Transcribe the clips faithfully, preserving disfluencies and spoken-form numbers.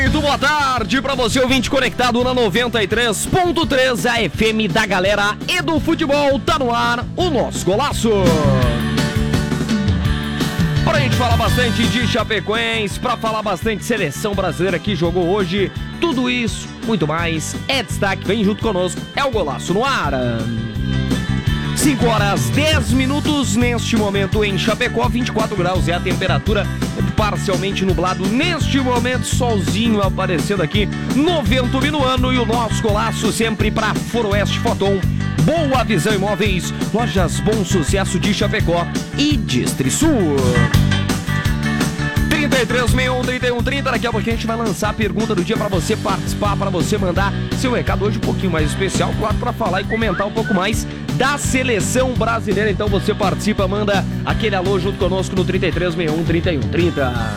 Muito boa tarde pra você, ouvinte conectado na noventa e três ponto três, a F M da galera e do futebol. Tá no ar o nosso golaço. Pra gente falar bastante de Chapecoense, pra falar bastante de seleção brasileira que jogou hoje, tudo isso, muito mais, é destaque, vem junto conosco, é o Golaço no ar. cinco horas dez minutos neste momento em Chapecó, vinte e quatro graus é a temperatura, parcialmente nublado neste momento, solzinho aparecendo aqui no vento minuano, e o nosso Golaço sempre para Foroeste Foton, Boa Visão Imóveis, Lojas Bom Sucesso de Chapecó e Distrisul. trinta e três, sessenta e um, trinta e um, trinta, daqui a pouquinho a gente vai lançar a pergunta do dia para você participar, para você mandar seu recado hoje um pouquinho mais especial, claro, para falar e comentar um pouco mais da seleção brasileira. Então você participa, manda aquele alô junto conosco no trinta e três, sessenta e um, trinta e um, trinta.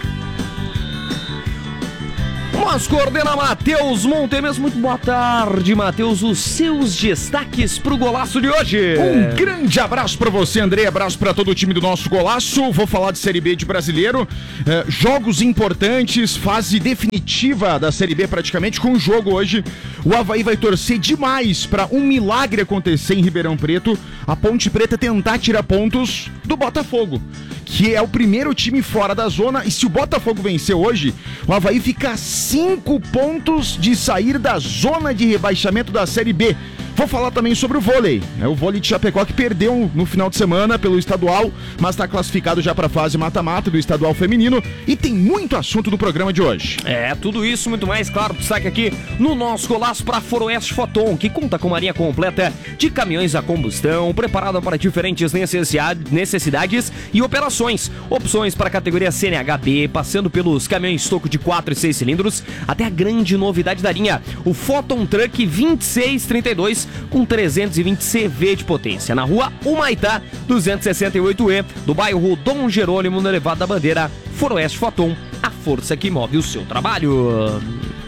Mas coordena Matheus Montemes. Muito boa tarde, Matheus. Os seus destaques pro Golaço de hoje. Um grande abraço pra você, André. Abraço pra todo o time do nosso Golaço. Vou falar de Série B de Brasileiro. É, jogos importantes, fase definitiva da Série B praticamente. Com o jogo hoje, o Avaí vai torcer demais pra um milagre acontecer em Ribeirão Preto. A Ponte Preta tentar tirar pontos do Botafogo, que é o primeiro time fora da zona. E se o Botafogo vencer hoje, o Avaí fica cinco pontos de sair da zona de rebaixamento da Série B. Vou falar também sobre o vôlei, né? O vôlei de Chapecó, que perdeu no final de semana pelo estadual, mas está classificado já para a fase mata-mata do estadual feminino, e tem muito assunto no programa de hoje. É, tudo isso, muito mais, claro, destaque aqui no nosso Golaço para Foroeste Foton, que conta com uma linha completa de caminhões a combustão, preparada para diferentes necessidades e operações. Opções para a categoria C N H B, passando pelos caminhões toco de quatro e seis cilindros, até a grande novidade da linha, o Foton Truck vinte e seis trinta e dois, com trezentos e vinte C V de potência, na rua Humaitá, duzentos e sessenta e oito E, do bairro Dom Jerônimo, no Elevado da Bandeira. Foroeste Foton, a força que move o seu trabalho.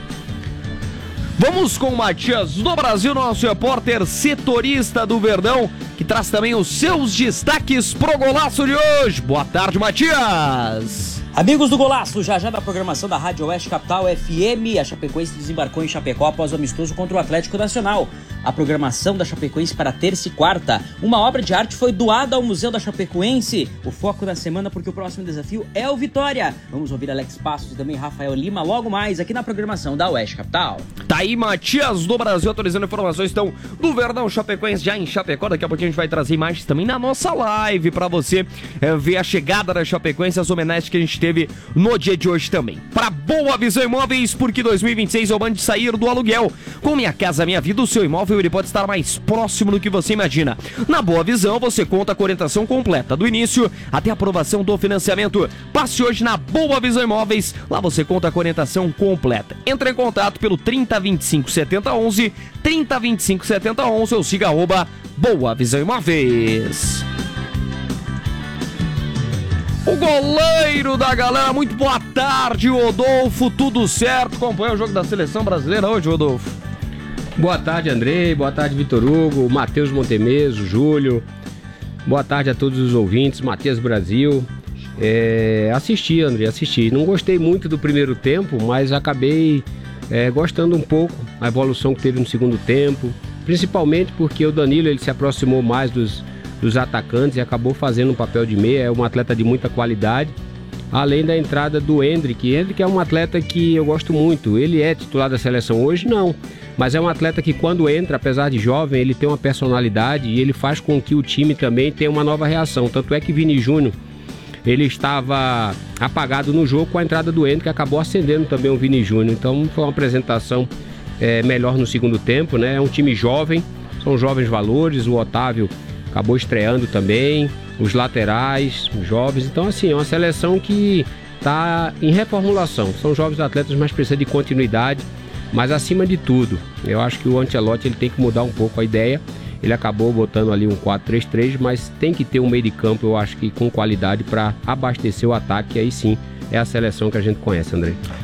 Vamos com o Matias do Brasil, nosso repórter setorista do Verdão, que traz também os seus destaques pro Golaço de hoje. Boa tarde, Matias. Amigos do Golaço, já já da programação da Rádio Oeste Capital F M, a Chapecoense desembarcou em Chapecó após o amistoso contra o Atlético Nacional. A programação da Chapecoense para terça e quarta. Uma obra de arte foi doada ao Museu da Chapecoense. O foco da semana, porque o próximo desafio é o Vitória. Vamos ouvir Alex Passos e também Rafael Lima logo mais aqui na programação da Oeste Capital. Tá aí Matias do Brasil atualizando informações então do Verdão Chapecoense já em Chapecó. Daqui a pouquinho a gente vai trazer imagens também na nossa live para você é, ver a chegada da Chapecoense, as homenagens que a gente teve no dia de hoje também. Para Boa Visão Imóveis, porque dois mil e vinte e seis é o ano de sair do aluguel. Com Minha Casa Minha Vida, o seu imóvel ele pode estar mais próximo do que você imagina. Na Boa Visão você conta com orientação completa, do início até a aprovação do financiamento. Passe hoje na Boa Visão Imóveis, lá você conta com orientação completa. Entre em contato pelo trinta, vinte e cinco, setenta, onze, trinta, vinte e cinco, setenta, onze, ou siga arroba Boa Visão Imóveis. O goleiro da galera, muito boa tarde, Rodolfo, tudo certo? Acompanha o jogo da seleção brasileira hoje, Rodolfo? Boa tarde, Andrei, boa tarde, Vitor Hugo, Matheus Montemes, Júlio, boa tarde a todos os ouvintes, Matheus Brasil. É, assisti, Andrei, assisti, não gostei muito do primeiro tempo, mas acabei é, gostando um pouco da evolução que teve no segundo tempo, principalmente porque o Danilo ele se aproximou mais dos dos atacantes e acabou fazendo um papel de meia. É um atleta de muita qualidade, além da entrada do Hendrick. Hendrick é um atleta que eu gosto muito. Ele é titular da seleção hoje? Não, mas é um atleta que quando entra, apesar de jovem, ele tem uma personalidade e ele faz com que o time também tenha uma nova reação. Tanto é que Vini Júnior, ele estava apagado no jogo, com a entrada do Hendrick, que acabou acendendo também o Vini Júnior. Então foi uma apresentação é, melhor no segundo tempo, né? É um time jovem, são jovens valores. O Otávio acabou estreando também, os laterais, os jovens. Então, assim, é uma seleção que está em reformulação. São jovens atletas, mas precisa de continuidade. Mas, acima de tudo, eu acho que o Ancelotti ele tem que mudar um pouco a ideia. Ele acabou botando ali um quatro três três, mas tem que ter um meio de campo, eu acho que com qualidade, para abastecer o ataque. E aí sim, é a seleção que a gente conhece, André.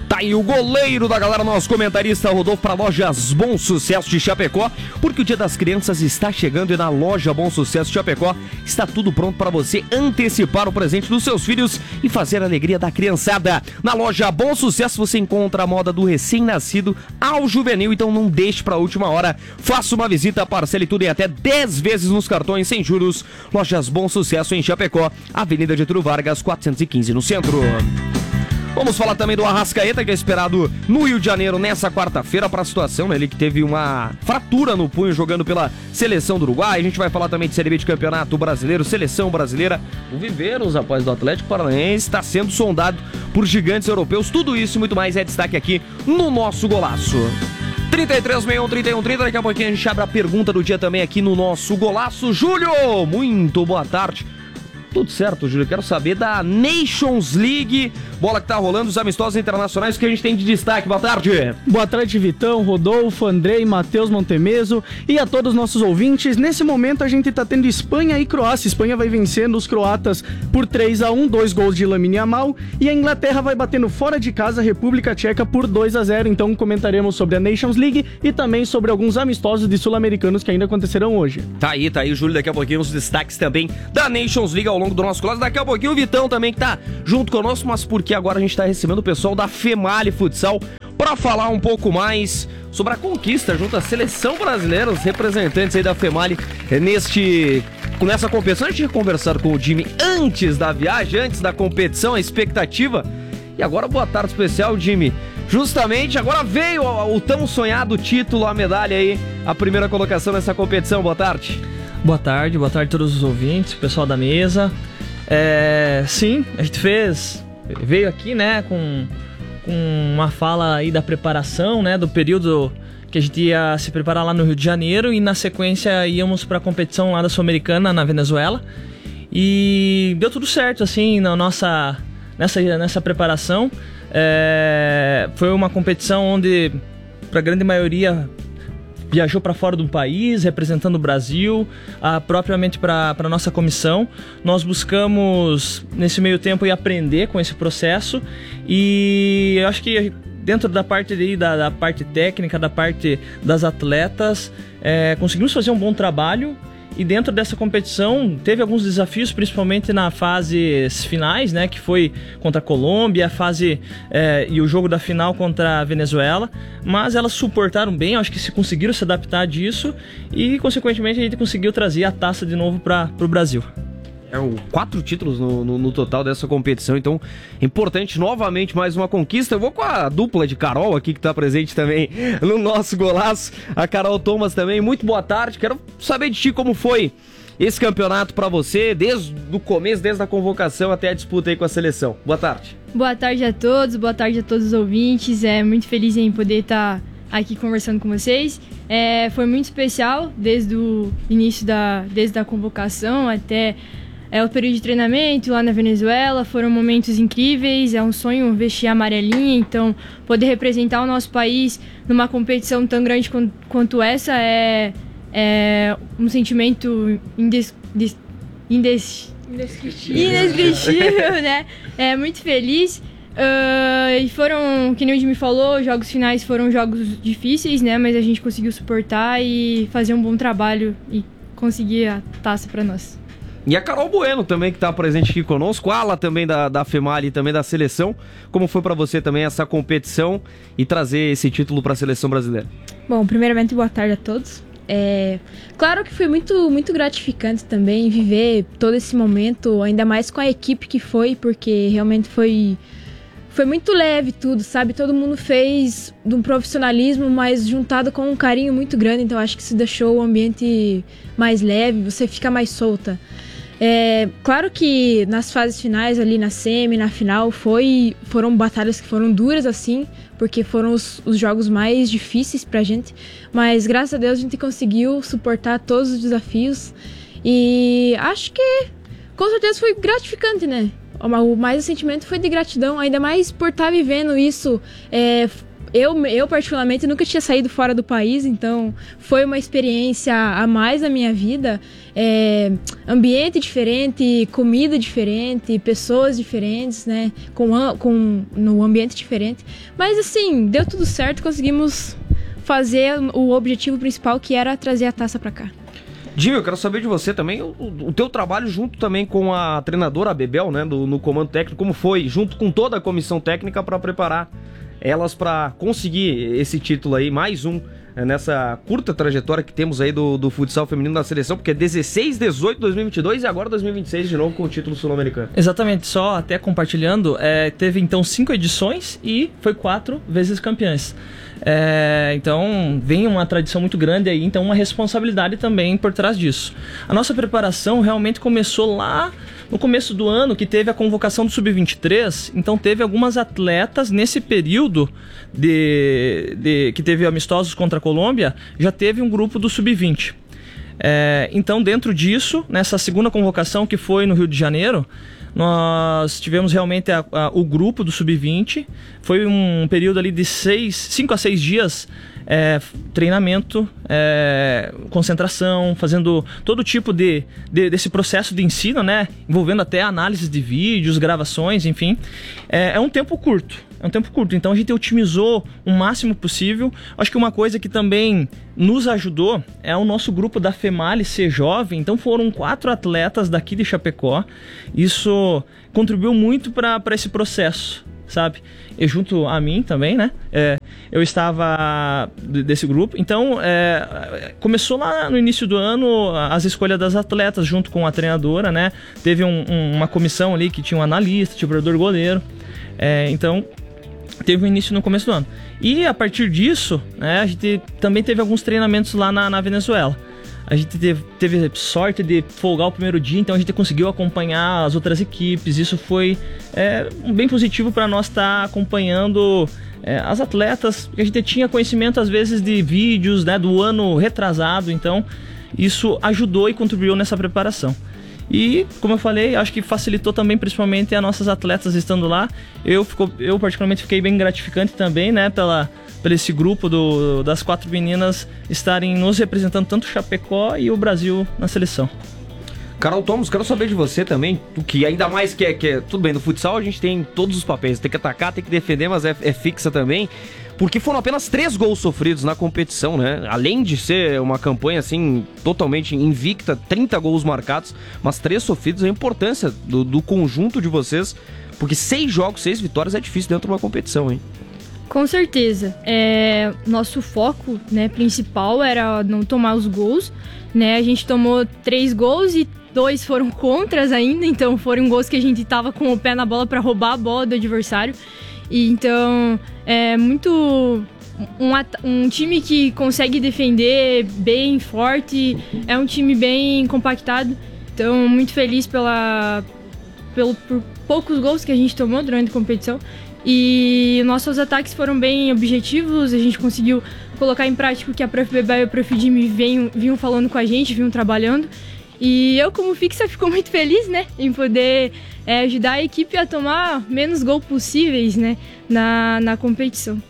Tá aí o goleiro da galera, nosso comentarista Rodolfo, para Lojas Bom Sucesso de Chapecó, porque o Dia das Crianças está chegando e na Loja Bom Sucesso de Chapecó está tudo pronto para você antecipar o presente dos seus filhos e fazer a alegria da criançada. Na Loja Bom Sucesso você encontra a moda do recém-nascido ao juvenil, então não deixe para a última hora. Faça uma visita, parcele tudo em até dez vezes nos cartões sem juros. Lojas Bom Sucesso em Chapecó, Avenida Getúlio Vargas, quatrocentos e quinze no centro. Vamos falar também do Arrascaeta, que é esperado no Rio de Janeiro nessa quarta-feira para a situação, né? Ele que teve uma fratura no punho jogando pela seleção do Uruguai. A gente vai falar também de Série B de Campeonato Brasileiro, Seleção Brasileira. O Viveiros, rapaz, do Atlético Paranaense está sendo sondado por gigantes europeus. Tudo isso e muito mais é destaque aqui no nosso Golaço. trinta e três, sessenta e um, trinta e um, trinta. Daqui a pouquinho a gente abre a pergunta do dia também aqui no nosso Golaço. Júlio, muito boa tarde. Tudo certo, Júlio. Quero saber da Nations League, bola que tá rolando, os amistosos internacionais que a gente tem de destaque. Boa tarde. Boa tarde, Vitão, Rodolfo, Andrei, Matheus Montemeso e a todos os nossos ouvintes. Nesse momento a gente tá tendo Espanha e Croácia. Espanha vai vencendo os croatas por três a um, dois gols de Lamine Yamal, e a Inglaterra vai batendo fora de casa a República Tcheca por dois a zero. Então comentaremos sobre a Nations League e também sobre alguns amistosos de sul-americanos que ainda acontecerão hoje. Tá aí, tá aí, Júlio. Daqui a pouquinho os destaques também da Nations League ao longo do nosso classe. Daqui a pouquinho o Vitão também que tá junto conosco, mas porque agora a gente tá recebendo o pessoal da Female Futsal para falar um pouco mais sobre a conquista junto à seleção brasileira, os representantes aí da Female neste, nessa competição. A gente tinha conversado com o Jimmy antes da viagem, antes da competição, a expectativa. E agora boa tarde especial, Jimmy. Justamente agora veio o, o tão sonhado título, a medalha aí, a primeira colocação nessa competição. Boa tarde. Boa tarde, boa tarde a todos os ouvintes, o pessoal da mesa. É, sim, a gente fez, veio aqui, né, com, com uma fala aí da preparação, né, do período que a gente ia se preparar lá no Rio de Janeiro e na sequência íamos para a competição lá da Sul-Americana na Venezuela. E deu tudo certo, assim, na nossa, nessa, nessa preparação. É, foi uma competição onde, para a grande maioria, viajou para fora do país, representando o Brasil, ah, propriamente para a nossa comissão. Nós buscamos, nesse meio tempo, ir aprender com esse processo e eu acho que dentro da parte, aí, da, da parte técnica, da parte das atletas, é, conseguimos fazer um bom trabalho. E dentro dessa competição teve alguns desafios, principalmente na fase finais, né, que foi contra a Colômbia, a fase é, e o jogo da final contra a Venezuela, mas elas suportaram bem, acho que se conseguiram se adaptar disso e consequentemente a gente conseguiu trazer a taça de novo para o Brasil. É, quatro títulos no, no, no total dessa competição, então importante novamente mais uma conquista. Eu vou com a dupla de Carol aqui que tá presente também no nosso Golaço, a Carol Thomas também. Muito boa tarde, quero saber de ti como foi esse campeonato pra você, desde o começo, desde a convocação até a disputa aí com a seleção. Boa tarde. Boa tarde a todos, boa tarde a todos os ouvintes, é muito feliz em poder estar aqui conversando com vocês. É, foi muito especial desde o início da, desde a convocação até É, o período de treinamento lá na Venezuela, foram momentos incríveis, é um sonho vestir a amarelinha, então poder representar o nosso país numa competição tão grande quanto, quanto essa é, é um sentimento indes, des, indes, indescritível, né? É muito feliz. Uh, e foram, que nem o Jimmy falou, os jogos finais foram jogos difíceis, né? Mas a gente conseguiu suportar e fazer um bom trabalho e conseguir a taça para nós. E a Carol Bueno também, que está presente aqui conosco, ala também da, da Female e também da seleção. Como foi para você também essa competição e trazer esse título para a seleção brasileira? Bom, primeiramente, boa tarde a todos. É, claro que foi muito, muito gratificante também viver todo esse momento, ainda mais com a equipe que foi, porque realmente foi, foi muito leve tudo, sabe? Todo mundo fez de um profissionalismo, mas juntado com um carinho muito grande, então acho que isso deixou o ambiente mais leve, você fica mais solta. É, claro que nas fases finais, ali na semi, na final, foi, foram batalhas que foram duras assim, porque foram os, os jogos mais difíceis pra gente, mas graças a Deus a gente conseguiu suportar todos os desafios e acho que com certeza foi gratificante, né? O mais o sentimento foi de gratidão, ainda mais por estar vivendo isso, é, eu, eu particularmente nunca tinha saído fora do país, então foi uma experiência a mais na minha vida. É, ambiente diferente, comida diferente, pessoas diferentes, né? Com, com, no ambiente diferente. Mas assim, deu tudo certo, conseguimos fazer o objetivo principal, que era trazer a taça pra cá. Jimmy, eu quero saber de você também, o, o teu trabalho junto também com a treinadora, a Bebel, né, do, no comando técnico, como foi, junto com toda a comissão técnica, para preparar elas para conseguir esse título aí, mais um, é, nessa curta trajetória que temos aí do, do futsal feminino da seleção, porque é dezesseis, dezoito, dois mil e vinte e dois e agora dois mil e vinte e seis de novo com o título sul-americano. Exatamente, só até compartilhando, é, teve então cinco edições e foi quatro vezes campeãs. É, então vem uma tradição muito grande aí, então uma responsabilidade também por trás disso. A nossa preparação realmente começou lá no começo do ano, que teve a convocação do sub vinte e três, então teve algumas atletas nesse período de, de, que teve amistosos contra a Colômbia, já teve um grupo do sub vinte. É, então dentro disso, nessa segunda convocação que foi no Rio de Janeiro, nós tivemos realmente a, a, o grupo do sub vinte. Foi um período ali de cinco a seis dias, é, treinamento, é, concentração, fazendo todo tipo de, de, desse processo de ensino, né? Envolvendo até análise de vídeos, gravações, enfim. É, é um tempo curto. É um tempo curto, então a gente otimizou o máximo possível. Acho que uma coisa que também nos ajudou é o nosso grupo da FEMALI ser jovem. Então foram quatro atletas daqui de Chapecó. Isso contribuiu muito para esse processo, sabe? E junto a mim também, né? É, eu estava desse grupo. Então, é, começou lá no início do ano as escolhas das atletas junto com a treinadora, né? Teve um, um, uma comissão ali que tinha um analista, tinha um operador goleiro. É, então... teve um início no começo do ano. E a partir disso, né, a gente também teve alguns treinamentos lá na, na Venezuela. A gente teve, teve sorte de folgar o primeiro dia, então a gente conseguiu acompanhar as outras equipes. Isso foi é, bem positivo para nós estar tá acompanhando é, as atletas, porque a gente tinha conhecimento às vezes de vídeos, né, do ano retrasado, então isso ajudou e contribuiu nessa preparação. E, como eu falei, acho que facilitou também, principalmente, as nossas atletas estando lá. Eu, fico, eu particularmente, fiquei bem gratificante também, né, pela, pelo esse grupo do, das quatro meninas estarem nos representando, tanto o Chapecó e o Brasil na seleção. Carol Thomas, quero saber de você também, o que ainda mais que é, que é... Tudo bem, no futsal a gente tem todos os papéis, tem que atacar, tem que defender, mas é, é fixa também. Porque foram apenas três gols sofridos na competição, né? Além de ser uma campanha, assim, totalmente invicta, trinta gols marcados, mas três sofridos, a importância do, do conjunto de vocês, porque seis jogos, seis vitórias é difícil dentro de uma competição, hein? Com certeza. É, nosso foco, né, principal era não tomar os gols, né? A gente tomou três gols e dois foram contras ainda, então foram gols que a gente tava com o pé na bola para roubar a bola do adversário. E então, é muito um, um time que consegue defender bem forte, é um time bem compactado. Então, muito feliz pela, pelo, por poucos gols que a gente tomou durante a competição. E nossos ataques foram bem objetivos, a gente conseguiu colocar em prática o que a Prof Bebel e o Prof Jimmy vinham, vinham falando com a gente, vinham trabalhando. E eu, como fixa, fico muito feliz, né, em poder é, ajudar a equipe a tomar menos gols possíveis, né, na, na competição.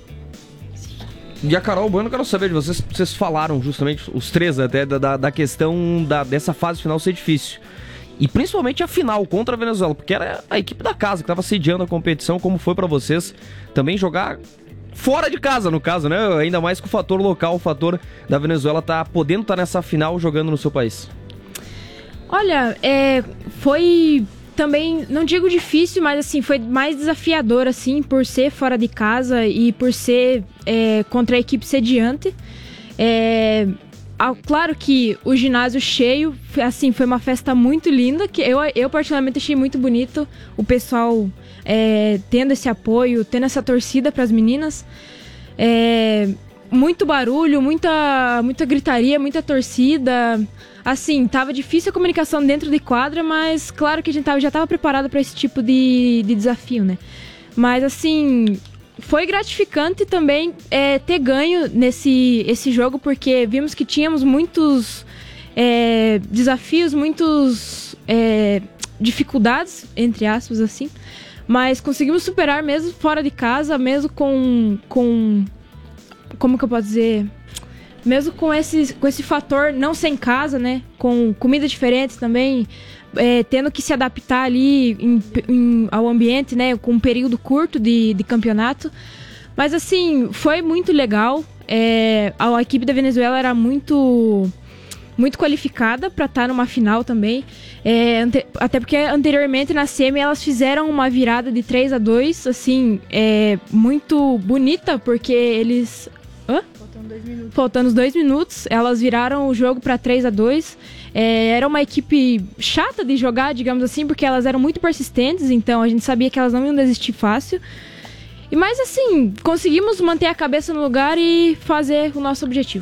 E a Carol Bueno, eu quero saber de vocês, vocês falaram justamente, os três até, da, da questão da, dessa fase final ser difícil. E principalmente a final contra a Venezuela, porque era a equipe da casa que estava sediando a competição, como foi para vocês também jogar fora de casa, no caso, né, ainda mais que o fator local, o fator da Venezuela tá podendo estar tá nessa final jogando no seu país. Olha, é, foi também, não digo difícil, mas assim, foi mais desafiador, assim, por ser fora de casa e por ser é, contra a equipe sediante. É, claro que o ginásio cheio, assim, foi uma festa muito linda, que eu, eu particularmente achei muito bonito o pessoal é, tendo esse apoio, tendo essa torcida para as meninas. É, muito barulho, muita, muita gritaria, muita torcida. Assim, tava difícil a comunicação dentro de quadra, mas claro que a gente tava, já estava preparado para esse tipo de, de desafio, né? Mas assim, foi gratificante também é, ter ganho nesse esse jogo, porque vimos que tínhamos muitos é, desafios, muitos é, dificuldades, entre aspas, assim. mas conseguimos superar mesmo fora de casa, mesmo com... com como que eu posso dizer... Mesmo com esse, com esse fator não ser em casa, né? Com comidas diferentes também, é, tendo que se adaptar ali em, em, ao ambiente, né? Com um período curto de, de campeonato. Mas assim, foi muito legal. É, a equipe da Venezuela era muito, muito qualificada para estar numa final também. É, ante, até porque anteriormente na semi elas fizeram uma virada de três a dois, assim, é, muito bonita, porque eles... Hã? Dois minutos. Faltando os dois minutos, elas viraram o jogo para três a dois. É, era uma equipe chata de jogar, digamos assim, porque elas eram muito persistentes, então a gente sabia que elas não iam desistir fácil. E mas assim, conseguimos manter a cabeça no lugar e fazer o nosso objetivo.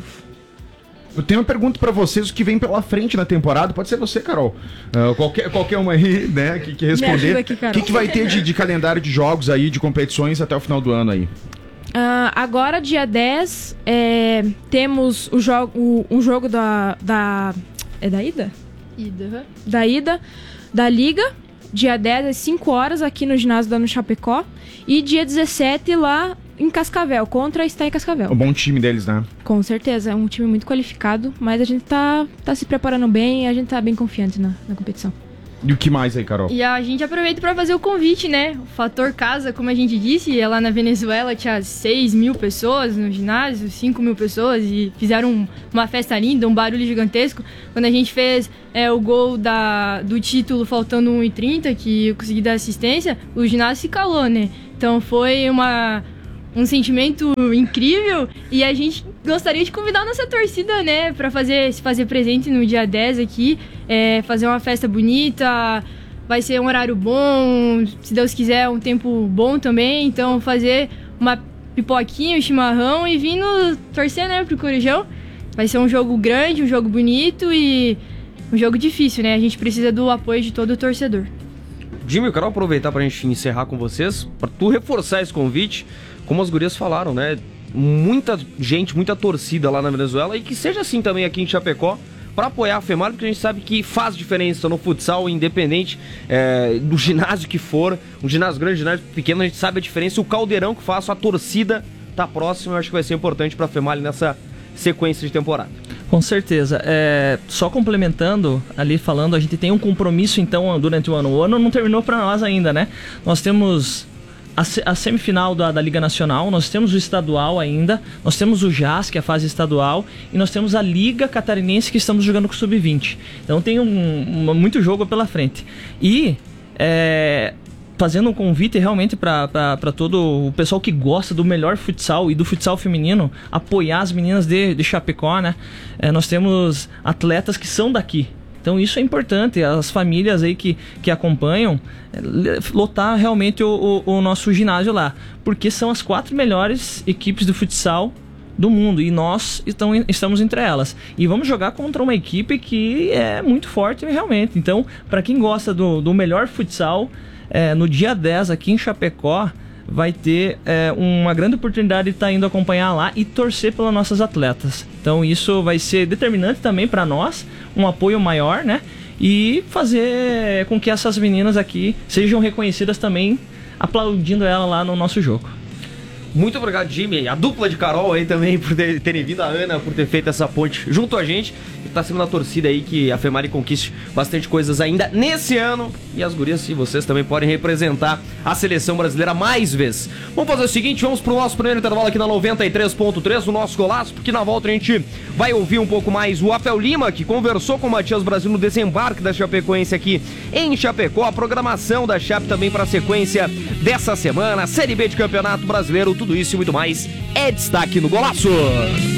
Eu tenho uma pergunta pra vocês, o que vem pela frente na temporada, pode ser você, Carol. Uh, qualquer, qualquer uma aí, né, que, que responder. O que, que vai ter de, de calendário de jogos aí, de competições até o final do ano aí? Uh, agora, dia dez, é, temos o jogo, o, um jogo da, da... É da ida? Ida. Da ida, da Liga. Dia dez, às cinco horas, aqui no ginásio da no Chapecó. E dia dezessete, lá em Cascavel, contra a Está em Cascavel. Um bom time deles, né? Com certeza, é um time muito qualificado. Mas a gente tá, tá se preparando bem e a gente tá bem confiante na, na competição. E o que mais aí, Carol? E a gente aproveita para fazer o convite, né? O fator casa, como a gente disse, lá na Venezuela tinha seis mil pessoas no ginásio, cinco mil pessoas, e fizeram uma festa linda, um barulho gigantesco. Quando a gente fez é, o gol da, do título faltando um e trinta, que eu consegui dar assistência, o ginásio se calou, né? Então foi uma... um sentimento incrível e a gente gostaria de convidar a nossa torcida, né, para fazer, se fazer presente no dia dez aqui, é, fazer uma festa bonita, vai ser um horário bom, se Deus quiser um tempo bom também, então fazer uma pipoquinha, um chimarrão e vindo torcer, né, pro Corujão. Vai ser um jogo grande, um jogo bonito e um jogo difícil, né, a gente precisa do apoio de todo o torcedor. Jimmy, eu quero aproveitar pra gente encerrar com vocês, pra tu reforçar esse convite. Como as gurias falaram, né? Muita gente, muita torcida lá na Venezuela e que seja assim também aqui em Chapecó para apoiar a FEMAR, porque a gente sabe que faz diferença no futsal, independente é, do ginásio que for, um ginásio grande, um ginásio pequeno, a gente sabe a diferença. O caldeirão que faço, a torcida tá próxima, eu acho que vai ser importante para a FEMAR nessa sequência de temporada. Com certeza. É, só complementando, ali falando, a gente tem um compromisso então durante o ano. O ano não terminou para nós ainda, né? Nós temos a semifinal da, da Liga Nacional, nós temos o estadual ainda, nós temos o J A S, que é a fase estadual, e nós temos a Liga Catarinense, que estamos jogando com o sub vinte. Então tem um, um, muito jogo pela frente. E é, fazendo um convite realmente para todo o pessoal que gosta do melhor futsal e do futsal feminino, apoiar as meninas de, de Chapecó, né? É, nós temos atletas que são daqui. Então isso é importante, as famílias aí que, que acompanham, lotar realmente o, o, o nosso ginásio lá, porque são as quatro melhores equipes do futsal do mundo e nós estão, estamos entre elas. E vamos jogar contra uma equipe que é muito forte realmente. Então, para quem gosta do, do melhor futsal, é, no dia dez aqui em Chapecó, vai ter é, uma grande oportunidade de estar tá indo acompanhar lá e torcer pelas nossas atletas. Então isso vai ser determinante também para nós, um apoio maior, né? E fazer com que essas meninas aqui sejam reconhecidas também, aplaudindo ela lá no nosso jogo. Muito obrigado, Jimmy. A dupla de Carol aí também por ter, terem vindo, a Ana por ter feito essa ponte junto a gente. E tá sendo na torcida aí que a FEMAR conquiste bastante coisas ainda nesse ano. E as gurias e vocês também podem representar a seleção brasileira mais vezes. Vamos fazer o seguinte, vamos pro nosso primeiro intervalo aqui na noventa e três ponto três, no nosso Golaço, porque na volta a gente vai ouvir um pouco mais o Apel Lima, que conversou com o Matias Brasil no desembarque da Chapecoense aqui em Chapecó. A programação da Chape também para a sequência dessa semana, Série B de Campeonato Brasileiro. Tudo isso e muito mais é destaque no Golaço.